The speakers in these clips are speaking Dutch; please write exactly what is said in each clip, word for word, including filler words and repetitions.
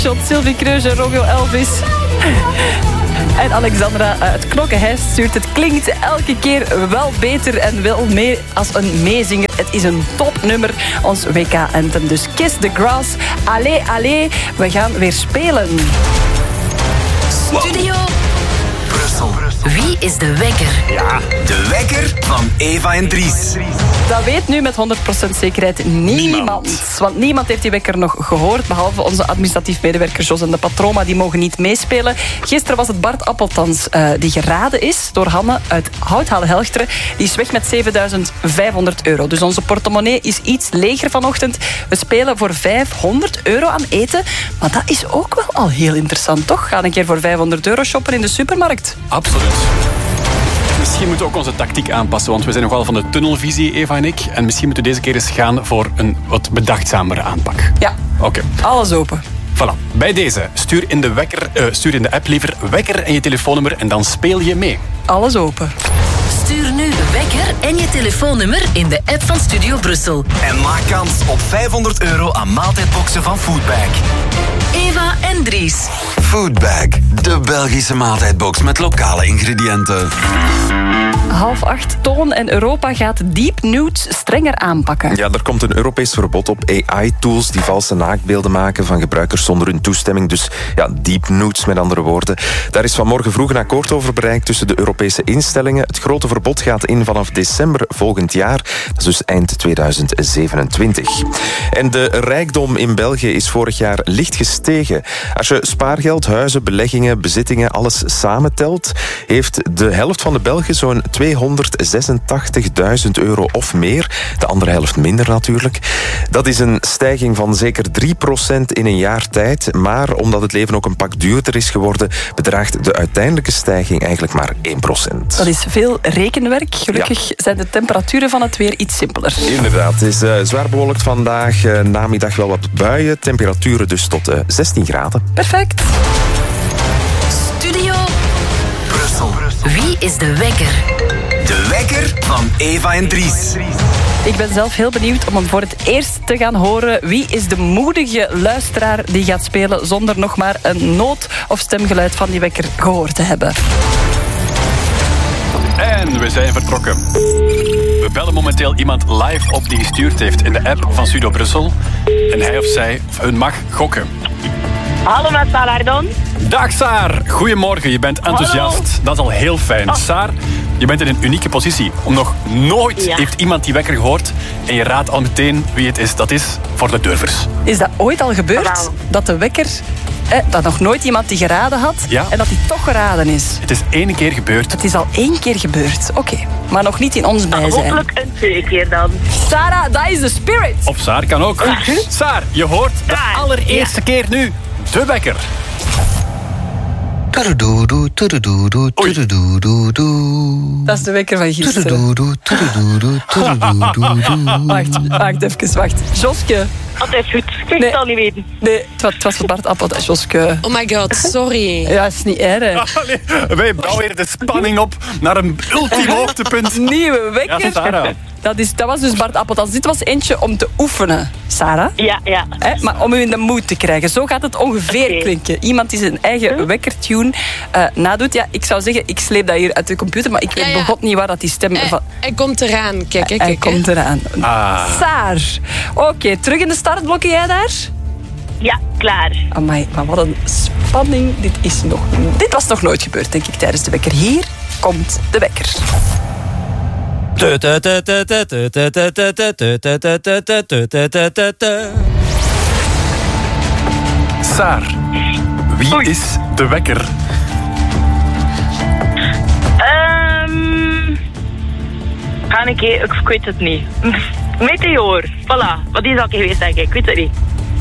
Sylvie Kreuze, Romeo Elvis. En Alexandra uit Knokkenheist stuurt: het klinkt elke keer wel beter en wel meer als een meezinger. Het is een topnummer, ons W K-anthem. Dus Kiss the Grass. Allee, allee, we gaan weer spelen. Studio Brussel. Wie is de wekker? Ja, de wekker van Eva en Dries. Dat weet nu met honderd procent zekerheid niemand. niemand. Want niemand heeft die wekker nog gehoord, behalve onze administratief medewerker Jos en de Patroma. Die mogen niet meespelen. Gisteren was het Bart Appeltans uh, die geraden is door Hanne uit Houthalen-Helchteren. Die is weg met zevenduizend vijfhonderd euro. Dus onze portemonnee is iets leger vanochtend. We spelen voor vijfhonderd euro aan eten. Maar dat is ook wel al heel interessant, toch? Ga een keer voor vijfhonderd euro shoppen in de supermarkt. Absoluut. Misschien moeten we ook onze tactiek aanpassen, want we zijn nogal van de tunnelvisie, Eva en ik. En misschien moeten we deze keer eens gaan voor een wat bedachtzamere aanpak. Ja, oké. Okay. Alles open. Voilà. Bij deze, stuur in de wekker, uh, stuur in de app liever wekker en je telefoonnummer en dan speel je mee. Alles open. Stuur nu de wekker en je telefoonnummer in de app van Studio Brussel. En maak kans op vijfhonderd euro aan maaltijdboxen van Foodbag. Eva en Dries. Foodbag, de Belgische maaltijdbox met lokale ingrediënten. Half acht, Toon en Europa gaat deep nudes strenger aanpakken. Ja, er komt een Europees verbod op A I-tools die valse naaktbeelden maken van gebruikers zonder hun toestemming. Dus ja, deep nudes met andere woorden. Daar is vanmorgen vroeg een akkoord over bereikt tussen de Europese instellingen. Het grote verbod gaat in vanaf december volgend jaar. Dat is dus eind tweeduizend zevenentwintig. En de rijkdom in België is vorig jaar licht gestegen. Als je spaargeld, huizen, beleggingen, bezittingen, alles samentelt, heeft de helft van de Belgen zo'n tweehonderdzesentachtigduizend euro of meer. De andere helft minder natuurlijk. Dat is een stijging van zeker drie procent in een jaar tijd. Maar omdat het leven ook een pak duurder is geworden, bedraagt de uiteindelijke stijging eigenlijk maar één procent. Dat is veel rekenwerk. Gelukkig ja. zijn de temperaturen van het weer iets simpeler. Inderdaad, het is uh, zwaar bewolkt vandaag. Uh, namiddag wel wat buien. Temperaturen dus tot uh, zestien graden. Perfect. Studio Brussel. Wie is de wekker? De wekker van Eva en Dries. Ik ben zelf heel benieuwd om hem voor het eerst te gaan horen. Wie is de moedige luisteraar die gaat spelen zonder nog maar een noot of stemgeluid van die wekker gehoord te hebben? En we zijn vertrokken. We bellen momenteel iemand live op die gestuurd heeft in de app van Studio Brussel. En hij of zij of hun mag gokken. Hallo met Saar Ardon. Dag Saar, goedemorgen. Je bent enthousiast. Hallo. Dat is al heel fijn. Oh. Saar, je bent in een unieke positie. Om nog nooit ja. heeft iemand die wekker gehoord. En je raadt al meteen wie het is. Dat is voor de durvers. Is dat ooit al gebeurd? Hallo. Dat de wekker... Eh, dat nog nooit iemand die geraden had. Ja. En dat die toch geraden is. Het is één keer gebeurd. Het is al één keer gebeurd. Oké. Okay. Maar nog niet in ons bijzijn. Hopelijk een tweede keer dan. Sarah, dat is de spirit. Of Saar kan ook. Uh-huh. Saar, je hoort de ja. allereerste ja. keer nu de wekker. Dat is de wekker van gisteren. Wacht, wacht even, wacht. Joske. Altijd goed, ik kan het al niet weten. Nee, het was, het was van Bart Appel, dat is Joske. Oh my god, sorry. Ja, het is niet erg. Oh, nee. Wij bouwen weer de spanning op naar een ultiem hoogtepunt. Nieuwe wekker. Ja, Sarah. Dat, is, dat was dus Bart Appeltans. Dit was eentje om te oefenen, Sarah. Ja, ja. He, maar om u in de mood te krijgen. Zo gaat het ongeveer okay. klinken. Iemand die zijn eigen huh? wekkertune uh, nadoet. Ja, ik zou zeggen, ik sleep dat hier uit de computer, maar ik weet ja, ja. begot niet waar dat die stem... Hij, van... hij komt eraan, kijk. kijk, Hij kijk komt hè. eraan. Ah. Saar. Oké, okay, terug in de startblokken, jij daar? Ja, klaar. Amai, maar wat een spanning. Dit, is nog, dit was nog nooit gebeurd, denk ik, tijdens de wekker. Hier komt de wekker. Saar, wie Oei. is de wekker? Um, ga ik, ik weet het niet. Meteor, voilà. Wat is dat geweest, denk ik? Ik weet het niet.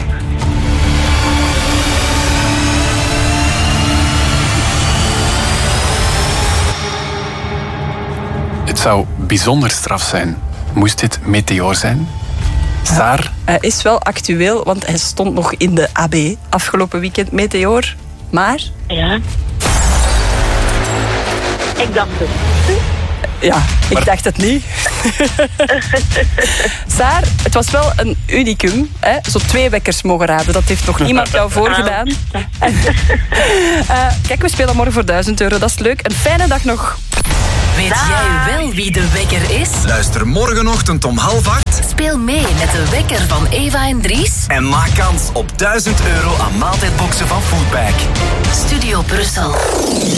Het zou bijzonder straf zijn. Moest dit meteoor zijn? Saar? Ja, hij is wel actueel, want hij stond nog in de A B afgelopen weekend, meteoor. Maar... Ja. Ik dacht het. Ja, ik maar... dacht het niet. Saar, het was wel een unicum. Hè? Zo twee wekkers mogen raden. Dat heeft nog niemand jou voorgedaan. uh, kijk, we spelen morgen voor duizend euro. Dat is leuk. Een fijne dag nog. Weet jij wel wie de wekker is? Luister morgenochtend om half acht. Speel mee met de wekker van Eva en Dries. En maak kans op duizend euro aan maaltijdboxen van Foodpack. Studio Brussel.